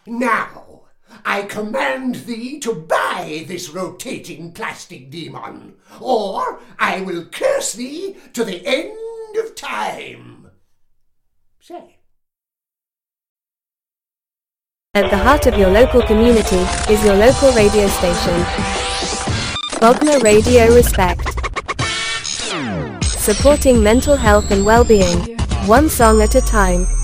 Now, I command thee to buy this rotating plastic demon, or I will curse thee to the end of time. Say. At the heart of your local community is your local radio station. Bognor Radio Respect. Supporting mental health and well-being, one song at a time.